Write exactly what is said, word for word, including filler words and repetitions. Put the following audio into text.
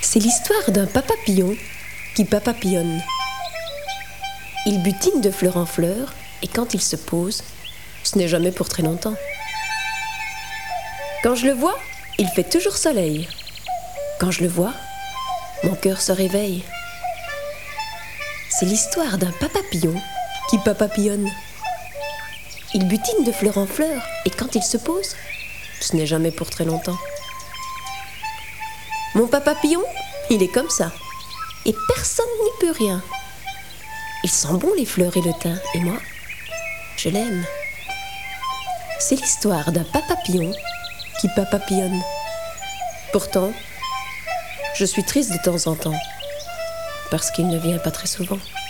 C'est l'histoire d'un papapillon qui papapillonne. Il butine de fleur en fleur et quand il se pose, ce n'est jamais pour très longtemps. Quand je le vois, il fait toujours soleil. Quand je le vois, mon cœur se réveille. C'est l'histoire d'un papapillon qui papapillonne. Il butine de fleur en fleur et quand il se pose, ce n'est jamais pour très longtemps. Mon papapillon, il est comme ça. Et personne n'y peut rien. Il sent bon les fleurs et le thym. Et moi, je l'aime. C'est l'histoire d'un papapillon qui papapillonne. Pourtant, je suis triste de temps en temps. Parce qu'il ne vient pas très souvent.